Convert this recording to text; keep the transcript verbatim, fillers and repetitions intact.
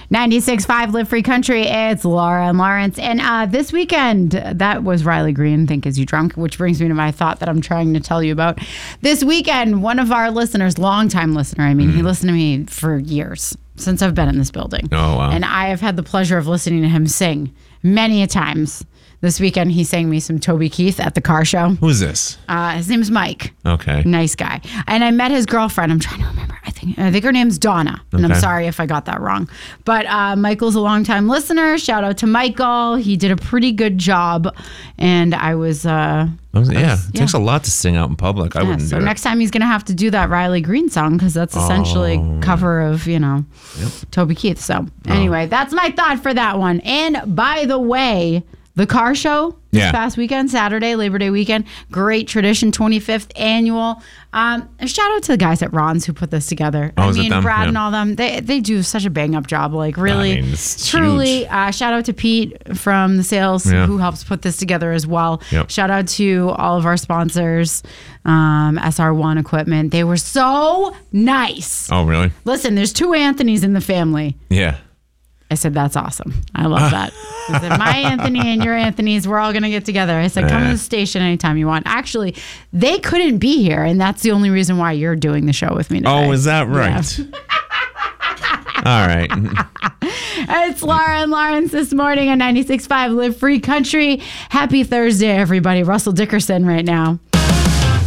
ninety-six point five Live Free Country. It's Laura and Lawrence. And uh, this weekend, that was Riley Green, Think Is You Drunk, which brings me to my thought that I'm trying to tell you about. This weekend, one of our listeners, longtime listener, I mean, mm. he listened to me for years, since I've been in this building. Oh, wow. And I have had the pleasure of listening to him sing many a times. This weekend, he sang me some Toby Keith at the car show. Who's this? Uh, his name's Mike. Okay. Nice guy. And I met his girlfriend. I'm trying to remember. I think I think her name's Donna. And okay. I'm sorry if I got that wrong. But uh, Michael's a longtime listener. Shout out to Michael. He did a pretty good job. And I was... Uh, I was, yeah, I was, it takes yeah. a lot to sing out in public. I yeah, wouldn't so do next time he's going to have to do that Riley Green song because that's essentially oh. cover of, you know, yep. Toby Keith. So anyway, oh. that's my thought for that one. And by the way... The car show this yeah. past weekend, Saturday, Labor Day weekend, great tradition, twenty-fifth annual. Um, a shout out to the guys at Ron's who put this together. Oh, I is it mean, them? Brad Yeah. and all them, they they do such a bang up job. Like really, I mean, it's truly. Uh, shout out to Pete from the sales yeah. who helps put this together as well. Yep. Shout out to all of our sponsors, um, S R one Equipment. They were so nice. Oh, really? Listen, there's two Anthonys in the family. Yeah. I said, that's awesome. I love that. I said, my Anthony and your Anthony's, we're all going to get together. I said, come to the station anytime you want. Actually, they couldn't be here, and that's the only reason why you're doing the show with me today. Oh, is that right? Yeah. All right. It's Laura and Lawrence this morning on ninety-six point five Live Free Country. Happy Thursday, everybody. Russell Dickerson right now.